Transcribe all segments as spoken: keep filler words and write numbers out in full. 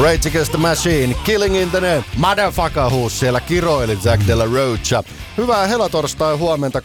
Rage Against the Machine, Killing in the Name, Motherfucker Who siellä kiroili Jack de la Rocha. Hyvää helatorstai huomenta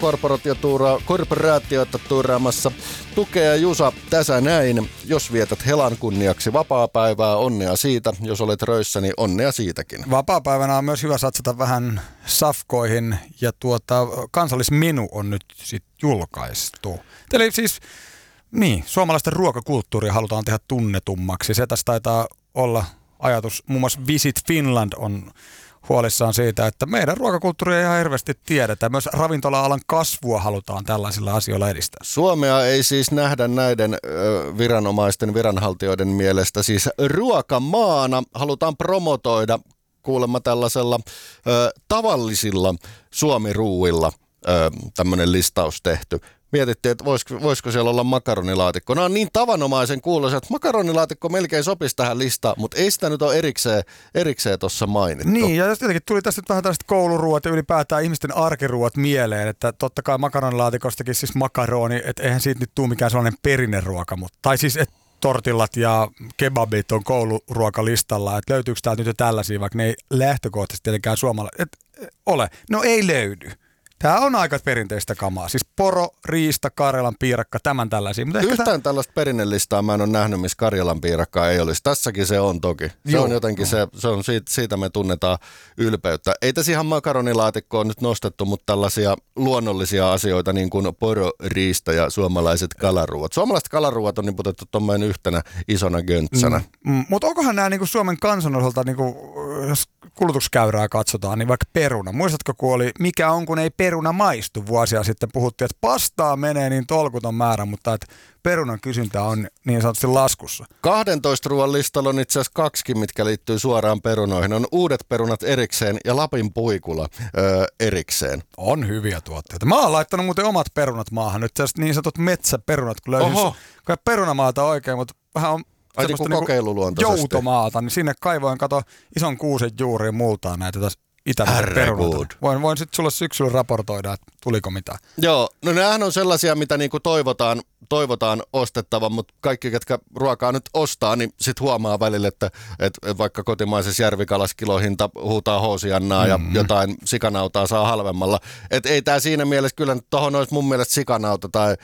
korporaatiota tuuraamassa Tukea Jusa tässä näin. Jos vietät helan kunniaksi vapaapäivää, onnea siitä. Jos olet röissä, niin onnea siitäkin. Vapaapäivänä on myös hyvä satsata vähän safkoihin ja tuota, kansallismenu on nyt sit julkaistu. Eli siis niin, suomalaisten ruokakulttuuria halutaan tehdä tunnetummaksi. Se tässä taitaa olla ajatus. Muun muassa Visit Finland on huolissaan siitä, että meidän ruokakulttuuria ei ihan hirveästi tiedetä. Myös ravintola-alan kasvua halutaan tällaisilla asioilla edistää. Suomea ei siis nähdä näiden ö, viranomaisten, viranhaltijoiden mielestä siis ruokamaana. Halutaan promotoida kuulemma tällaisella ö, tavallisilla suomiruuilla ö, tämmöinen listaus tehty. Mietittiin, että voisiko, voisiko siellä olla makaronilaatikko. Nämä on niin tavanomaisen kuuloisia, että makaronilaatikko melkein sopisi tähän listaan, mutta ei sitä nyt ole erikseen, erikseen tuossa mainittu. Niin, ja jotenkin tuli tästä vähän tällaiset kouluruuat ja ylipäätään ihmisten arkiruuat mieleen, että totta kai makaronilaatikostakin siis makaroni, että eihän siitä nyt tule mikään sellainen perinneruoka, mutta, tai siis että tortillat ja kebabit on kouluruokalistalla, että löytyykö täältä nyt jo tällaisia, vaikka ne ei lähtökohtaisesti tietenkään suomalaisia, ole. No ei löydy. Tämä on aika perinteistä kamaa. Siis poro, riista, Karjalan piirakka, tämän tällaisia. Mutta yhtään tämä tällaista perinnellistaa mä en ole nähnyt, missä Karjalan piirakkaa ei olisi. Tässäkin se on toki. Se Joo, on jotenkin, se, se on siitä, siitä me tunnetaan ylpeyttä. Ei tässä ihan makaronilaatikkoon nyt nostettu, mutta tällaisia luonnollisia asioita niin kuin poro, riista ja suomalaiset kalaruuat. Suomalaiset kalaruuat on niputettu tuommoinen yhtenä isona göntsänä. Mm, mm, mutta onkohan nämä niinku Suomen kansan osalta, niinku, jos kulutuskäyrää katsotaan, niin vaikka peruna. Muistatko, kun oli mikä on, kun ei peruna maistu vuosia sitten, puhuttiin, että pastaa menee niin tolkuton määrä, mutta että perunan kysyntä on niin sanotusti laskussa. kahdentoista ruoan listalla on itse asiassa kaksi, mitkä liittyy suoraan perunoihin. On uudet perunat erikseen ja Lapin puikula öö, erikseen. On hyviä tuotteita. Mä oon laittanut muuten omat perunat maahan. Nyt niin sanotut metsäperunat, kun löysin perunamaata oikein, mutta vähän on Ai niin kuin kokeiluluontoisesti. Joutomaata, niin sinne kaivoin, kato ison kuusen juuriin multaan näitä tässä Itämeren perunat. Voin, voin sitten sulle syksyllä raportoida, että tuliko mitään. Joo, no nämähän on sellaisia, mitä niinku toivotaan, toivotaan ostettavan, mutta kaikki, ketkä ruokaa nyt ostaa, niin sitten huomaa välillä, että, että vaikka kotimaisessa järvikalas kilohinta huutaa hoosiannaa mm-hmm. ja jotain sikanautaa saa halvemmalla. Että ei tämä siinä mielessä, kyllä tuohon olisi mun mielestä sikanauta tai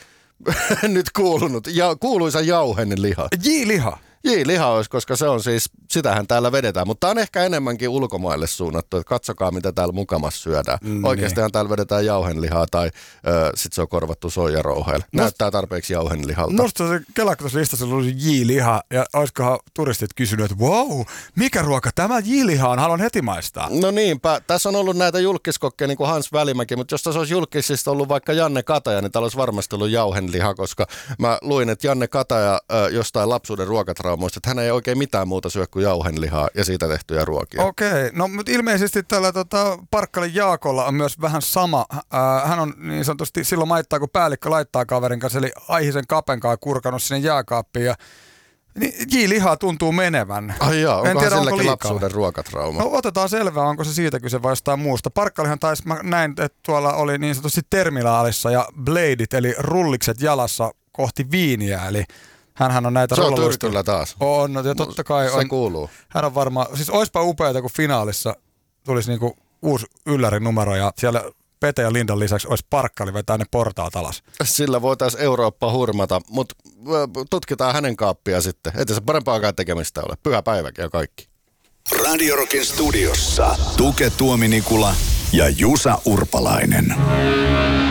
nyt kuulunut, ja, kuuluisa jauhen liha. J-liha. J-liha olisi, koska se on siis, sitähän täällä vedetään, mutta on ehkä enemmänkin ulkomaille suunnattu, että katsokaa mitä täällä mukamassa syödään. Mm, Oikeastihan täällä vedetään jauhenlihaa tai sitten se on korvattu soijarouheilla. Näyttää tarpeeksi jauhenlihalta. Nosta se kelakko listassa oli J-liha ja olisikohan turistit kysynyt, että wow, mikä ruoka tämä J-liha on, haluan heti maistaa. No niinpä, tässä on ollut näitä julkiskokkeja niin kuin Hans Välimäki, mutta jos tässä olisi julkisista ollut vaikka Janne Kataja, niin täällä olisi varmasti ollut jauhenliha, koska mä luin, että Janne Kataja äh, jostain lapsuuden ruokatraumaa muista, että hän ei oikein mitään muuta syö kuin jauhenlihaa ja siitä tehtyjä ruokia. Okei, no mutta ilmeisesti tällä tota, Parkkalin Jaakolla on myös vähän sama. Äh, hän on niin sanotusti silloin maittaa, kun päällikkö laittaa kaverin kanssa, eli Aihisen kapenkaa kurkanut sinne jääkaappiin ja niin, J-lihaa tuntuu menevän. Ai jaa, onkohan en tiedä, silläkin onko lapsuuden ruokatrauma? No otetaan selvää, onko se siitä kyse vai jostain muusta. Parkkalihan taisi, mä näin, että tuolla oli niin sanotusti terminaalissa ja bladeit, eli rullikset jalassa kohti viiniä, eli hänhän on näitä se on tyrkyllä taas. On, ja totta kai se on. kuuluu. Hän on varmaan, siis oispa upeata, kun finaalissa tulisi niinku uusi yllärin numero ja siellä Pete ja Lindan lisäksi olisi Parkkali vetää ne portaat alas. Sillä voitaisiin Eurooppa hurmata, mutta tutkitaan hänen kaappia sitten. Ettei se parempaakaan tekemistä ole. Pyhä päiväkin ja kaikki. Radio Rockin studiossa Tuke Tuominikula ja Jusa Urpalainen.